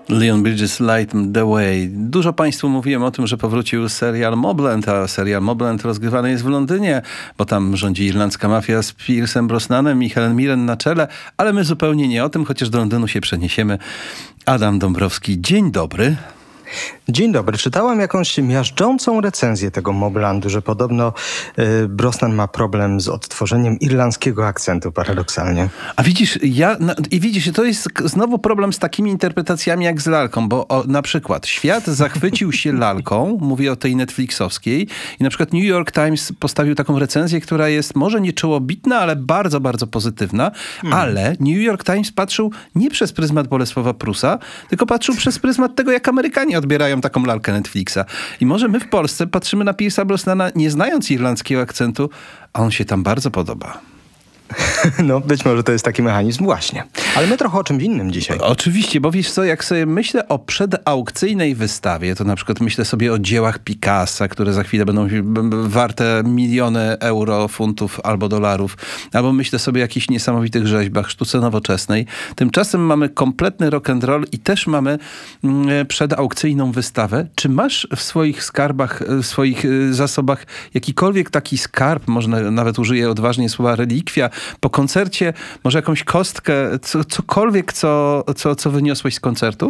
Leon Bridges, Light the Way. Dużo Państwu mówiłem o tym, że powrócił serial Mobland, a serial Mobland rozgrywany jest w Londynie, bo tam rządzi irlandzka mafia z Piersem Brosnanem i Helen Mirren na czele, ale my zupełnie nie o tym, chociaż do Londynu się przeniesiemy. Adam Dąbrowski, dzień dobry. Dzień dobry. Czytałem jakąś miażdżącą recenzję tego Moblandu, że podobno Brosnan ma problem z odtworzeniem irlandzkiego akcentu, paradoksalnie. A widzisz, to jest znowu problem z takimi interpretacjami jak z lalką, bo na przykład świat zachwycił się lalką, mówię o tej netflixowskiej, i na przykład New York Times postawił taką recenzję, która jest może nie czołobitna, ale bardzo, bardzo pozytywna, ale New York Times patrzył nie przez pryzmat Bolesława Prusa, tylko patrzył przez pryzmat tego, jak Amerykanie odbierają taką lalkę Netflixa. I może my w Polsce patrzymy na Piersa Brosnana nie znając irlandzkiego akcentu, a on się tam bardzo podoba. No, być może to jest taki mechanizm właśnie. Ale my trochę o czymś innym dzisiaj. Oczywiście, bo wiesz co, jak sobie myślę o przedaukcyjnej wystawie, to na przykład myślę sobie o dziełach Picassa, które za chwilę będą warte miliony euro, funtów albo dolarów, albo myślę sobie o jakichś niesamowitych rzeźbach, sztuce nowoczesnej. Tymczasem mamy kompletny rock'n'roll i też mamy przedaukcyjną wystawę. Czy masz w swoich skarbach, w swoich zasobach jakikolwiek taki skarb, można nawet użyję odważnie słowa relikwia, po koncercie, może jakąś kostkę, cokolwiek, co wyniosłeś z koncertu?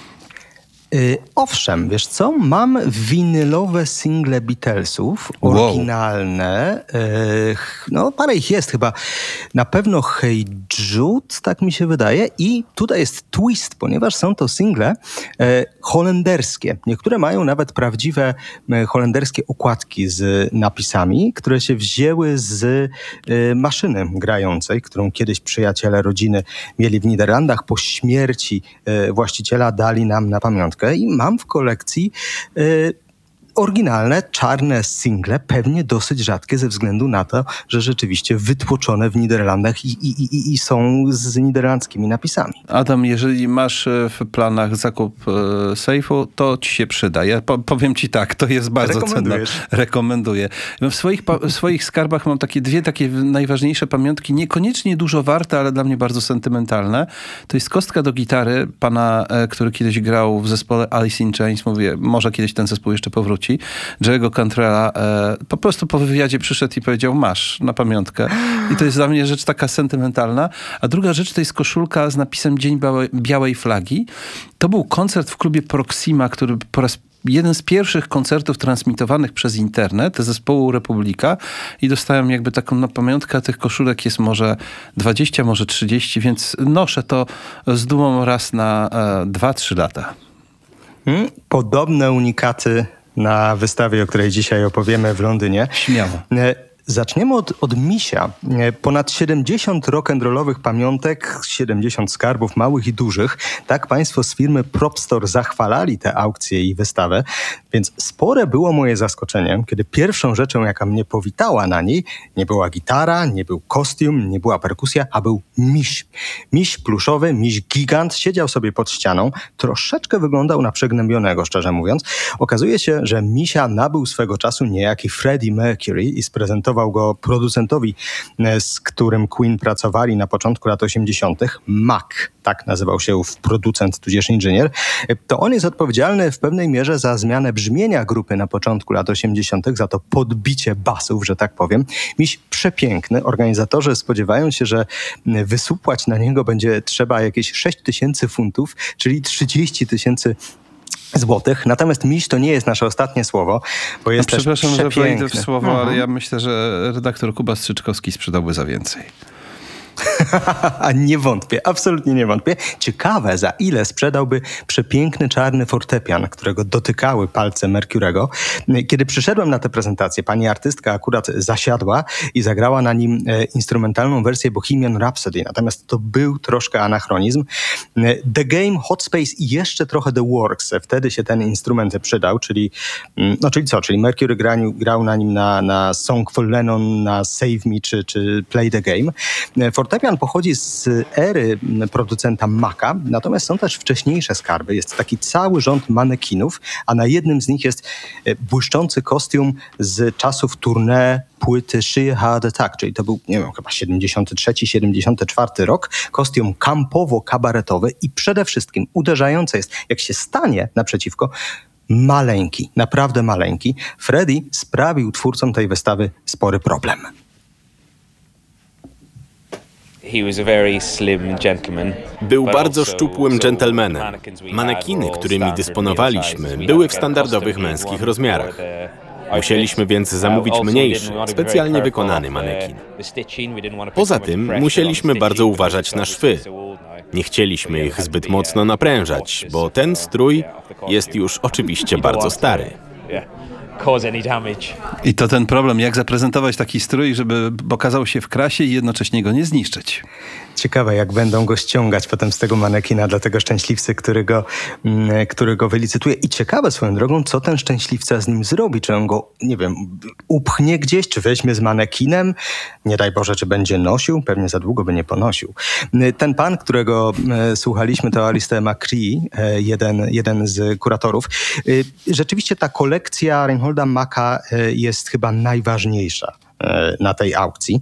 Owszem, wiesz co? Mam winylowe single Beatlesów, oryginalne. No, parę ich jest chyba. Na pewno Hey Jude, tak mi się wydaje. I tutaj jest twist, ponieważ są to single holenderskie. Niektóre mają nawet prawdziwe holenderskie okładki z napisami, które się wzięły z maszyny grającej, którą kiedyś przyjaciele rodziny mieli w Niderlandach. Po śmierci właściciela dali nam na pamiątkę. I mam w kolekcji oryginalne, czarne single, pewnie dosyć rzadkie ze względu na to, że rzeczywiście wytłoczone w Niderlandach i są z niderlandzkimi napisami. Adam, jeżeli masz w planach zakup sejfu, to ci się przyda. Ja powiem ci tak, to jest bardzo cenne. Rekomenduję. W swoich skarbach mam dwie takie najważniejsze pamiątki, niekoniecznie dużo warte, ale dla mnie bardzo sentymentalne. To jest kostka do gitary pana, który kiedyś grał w zespole Alice in Chains. Mówię, może kiedyś ten zespół jeszcze powróci. Jerry'ego Cantrella po prostu po wywiadzie przyszedł i powiedział, masz na pamiątkę. I to jest dla mnie rzecz taka sentymentalna. A druga rzecz to jest koszulka z napisem Dzień Białej Flagi. To był koncert w klubie Proxima, który jeden z pierwszych koncertów transmitowanych przez internet zespołu Republika i dostałem jakby taką na pamiątkę, a tych koszulek jest może 20, może 30, więc noszę to z dumą raz na 2-3 lata. Podobne unikaty na wystawie, o której dzisiaj opowiemy w Londynie. Śmiało. Zaczniemy od misia. Ponad 70 rock'n'rollowych pamiątek, 70 skarbów małych i dużych. Tak państwo z firmy PropStore zachwalali tę aukcję i wystawę, więc spore było moje zaskoczenie, kiedy pierwszą rzeczą, jaka mnie powitała na niej, nie była gitara, nie był kostium, nie była perkusja, a był miś. Miś pluszowy, miś gigant, siedział sobie pod ścianą, troszeczkę wyglądał na przygnębionego, szczerze mówiąc. Okazuje się, że misia nabył swego czasu niejaki Freddie Mercury i sprezentował go producentowi, z którym Queen pracowali na początku lat 80. Mac, tak nazywał się ów producent tudzież inżynier. To on jest odpowiedzialny w pewnej mierze za zmianę brzmienia grupy na początku lat 80., za to podbicie basów, że tak powiem. Miś przepiękny. Organizatorzy spodziewają się, że wysupłać na niego będzie trzeba jakieś 6 000 funtów, czyli 30 000 złotych. Natomiast miś to nie jest nasze ostatnie słowo, bo jest też przepiękny. Przepraszam, że wejdę w słowo, ale ja myślę, że redaktor Kuba Strzyczkowski sprzedałby za więcej. Nie wątpię, absolutnie nie wątpię. Ciekawe, za ile sprzedałby przepiękny czarny fortepian, którego dotykały palce Mercurego. Kiedy przyszedłem na tę prezentację, pani artystka akurat zasiadła i zagrała na nim instrumentalną wersję Bohemian Rhapsody. Natomiast to był troszkę anachronizm. The Game, Hot Space i jeszcze trochę The Works. Wtedy się ten instrument przydał, czyli co? Czyli Mercury grał na nim na Song for Lennon, na Save Me czy Play the Game. Fortepian pochodzi z ery producenta Maca, natomiast są też wcześniejsze skarby. Jest taki cały rząd manekinów, a na jednym z nich jest błyszczący kostium z czasów tournée płyty Sheer Heart Attack, czyli to był, nie wiem, chyba 73-74 rok, kostium kampowo-kabaretowy i przede wszystkim uderzające jest, jak się stanie naprzeciwko, maleńki, naprawdę maleńki. Freddie sprawił twórcom tej wystawy spory problem. Był bardzo szczupłym dżentelmenem. Manekiny, którymi dysponowaliśmy, były w standardowych męskich rozmiarach. Musieliśmy więc zamówić mniejszy, specjalnie wykonany manekin. Poza tym musieliśmy bardzo uważać na szwy. Nie chcieliśmy ich zbyt mocno naprężać, bo ten strój jest już oczywiście bardzo stary. I to ten problem, jak zaprezentować taki strój, żeby pokazał się w krasie i jednocześnie go nie zniszczyć. Ciekawe, jak będą go ściągać potem z tego manekina dla tego szczęśliwcy, który go wylicytuje. I ciekawe swoją drogą, co ten szczęśliwca z nim zrobi. Czy on go, nie wiem, upchnie gdzieś, czy weźmie z manekinem? Nie daj Boże, czy będzie nosił? Pewnie za długo by nie ponosił. Ten pan, którego słuchaliśmy, to Alistair McCree, jeden z kuratorów. Rzeczywiście ta kolekcja Reinholda Maka jest chyba najważniejsza na tej aukcji.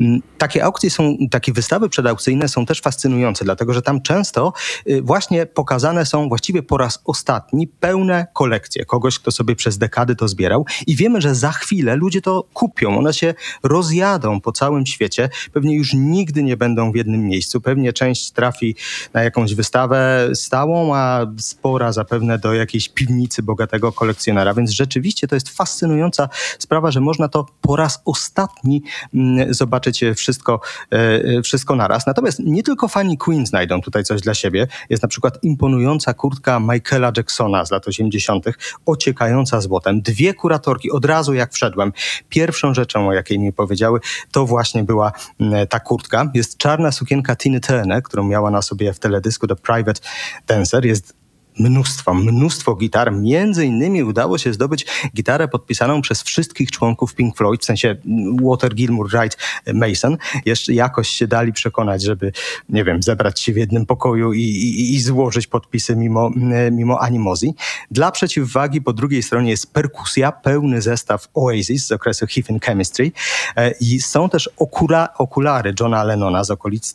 Takie wystawy przedaukcyjne są też fascynujące, dlatego że tam często właśnie pokazane są właściwie po raz ostatni pełne kolekcje kogoś, kto sobie przez dekady to zbierał i wiemy, że za chwilę ludzie to kupią, one się rozjadą po całym świecie, pewnie już nigdy nie będą w jednym miejscu, pewnie część trafi na jakąś wystawę stałą, a spora zapewne do jakiejś piwnicy bogatego kolekcjonera, więc rzeczywiście to jest fascynująca sprawa, że można to po raz ostatni zobaczyć wszystko naraz. Natomiast nie tylko fani Queen znajdą tutaj coś dla siebie. Jest na przykład imponująca kurtka Michaela Jacksona z lat 80., ociekająca złotem. 2 kuratorki od razu jak wszedłem. Pierwszą rzeczą, o jakiej mi powiedziały, to właśnie była ta kurtka. Jest czarna sukienka Tiny Turner, którą miała na sobie w teledysku The Private Dancer. Jest mnóstwo gitar. Między innymi udało się zdobyć gitarę podpisaną przez wszystkich członków Pink Floyd, w sensie Walter Gilmour, Wright, Mason. Jeszcze jakoś się dali przekonać, żeby, nie wiem, zebrać się w jednym pokoju i złożyć podpisy mimo animozji. Dla przeciwwagi po drugiej stronie jest perkusja, pełny zestaw Oasis z okresu Heath and Chemistry i są też okulary Johna Lennona z okolic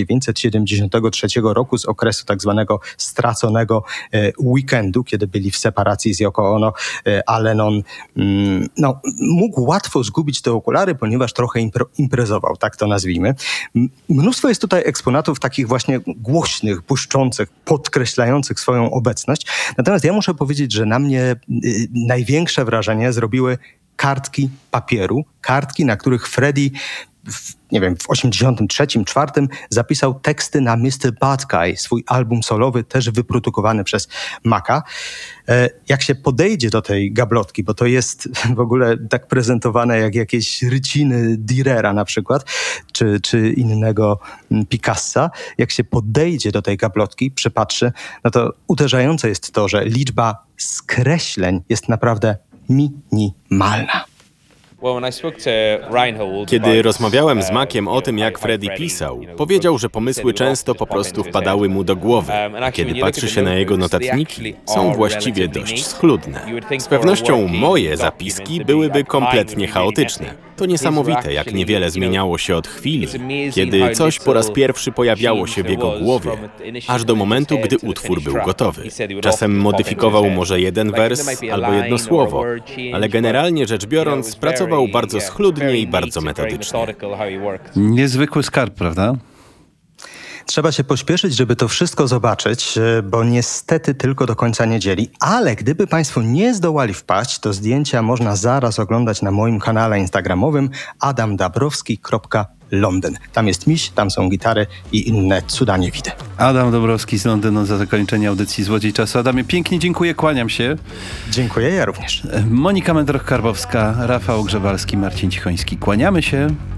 1973 roku, z okresu tak zwanego straconego weekendu, kiedy byli w separacji z Yoko Ono, a Lennon mógł łatwo zgubić te okulary, ponieważ trochę imprezował, tak to nazwijmy. Mnóstwo jest tutaj eksponatów takich właśnie głośnych, błyszczących, podkreślających swoją obecność. Natomiast ja muszę powiedzieć, że na mnie największe wrażenie zrobiły kartki papieru, kartki, na których Freddie w 83-4 zapisał teksty na Mr. Bad Guy, swój album solowy, też wyprodukowany przez Maca. Jak się podejdzie do tej gablotki, bo to jest w ogóle tak prezentowane jak jakieś ryciny Dürera na przykład, czy innego Picassa, jak się podejdzie do tej gablotki, przypatrzy, no to uderzające jest to, że liczba skreśleń jest naprawdę minimalna. Kiedy rozmawiałem z Maciem o tym, jak Freddie pisał, powiedział, że pomysły często po prostu wpadały mu do głowy, a kiedy patrzy się na jego notatniki, są właściwie dość schludne. Z pewnością moje zapiski byłyby kompletnie chaotyczne. To niesamowite, jak niewiele zmieniało się od chwili, kiedy coś po raz pierwszy pojawiało się w jego głowie, aż do momentu, gdy utwór był gotowy. Czasem modyfikował może jeden wers albo jedno słowo, ale generalnie rzecz biorąc pracował bardzo schludnie i bardzo metodycznie. Niezwykły skarb, prawda? Trzeba się pośpieszyć, żeby to wszystko zobaczyć, bo niestety tylko do końca niedzieli. Ale gdyby Państwo nie zdołali wpaść, to zdjęcia można zaraz oglądać na moim kanale instagramowym adamdabrowski.londyn. Tam jest miś, tam są gitary i inne cuda niewidy. Adam Dabrowski z Londynu za zakończenie audycji Złodziej Czasu. Adamie, pięknie dziękuję, kłaniam się. Dziękuję, ja również. Monika Mędroch-Karbowska, Rafał Grzebalski, Marcin Cichoński. Kłaniamy się.